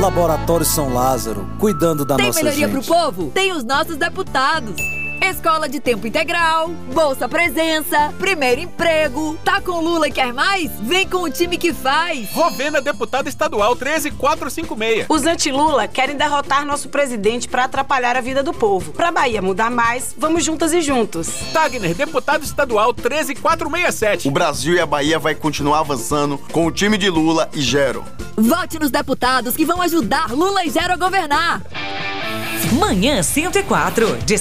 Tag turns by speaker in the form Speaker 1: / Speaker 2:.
Speaker 1: Laboratório São Lázaro, cuidando da nossa gente.
Speaker 2: Tem melhoria pro povo? Tem os nossos deputados. Escola de tempo integral, Bolsa Presença, primeiro emprego. Tá com Lula e quer mais? Vem com o time que faz.
Speaker 3: Rovena Deputada Estadual 13456.
Speaker 4: Os anti-Lula querem derrotar nosso presidente para atrapalhar a vida do povo. Pra Bahia mudar mais, vamos juntas e juntos.
Speaker 3: Tagner, Deputado Estadual 13467.
Speaker 5: O Brasil e a Bahia vai continuar avançando com o time de Lula e Gero.
Speaker 2: Vote nos deputados que vão ajudar Lula e Gero a governar.
Speaker 6: Manhã 104, de